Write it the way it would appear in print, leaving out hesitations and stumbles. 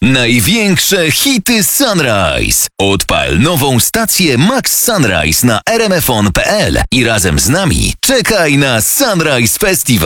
Największe hity Sunrise. Odpal nową stację Max Sunrise na rmfon.pl i razem z nami czekaj na Sunrise Festival.